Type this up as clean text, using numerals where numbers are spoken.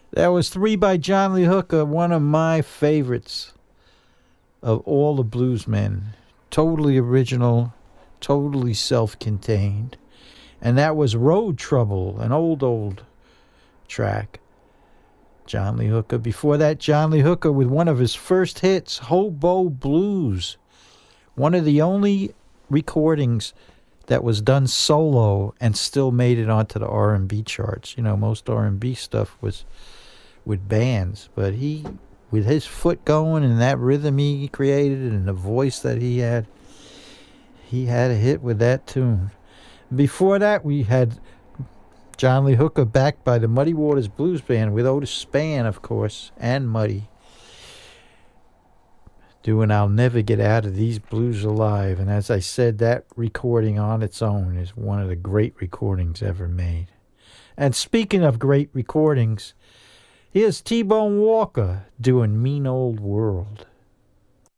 That was Three by John Lee Hooker, one of my favorites of all the bluesmen. Totally original, totally self-contained. And that was Road Trouble, an old track. John Lee Hooker. Before that, John Lee Hooker with one of his first hits, Hobo Blues. One of the only recordings that was done solo and still made it onto the R&B charts. You know, most R&B stuff was with bands, but he, with his foot going and that rhythm he created and the voice that he had a hit with that tune. Before that, we had John Lee Hooker backed by the Muddy Waters Blues Band with Otis Spann, of course, and Muddy, doing I'll Never Get Out of These Blues Alive. And as I said, that recording on its own is one of the great recordings ever made. And speaking of great recordings, here's T-Bone Walker doing Mean Old World.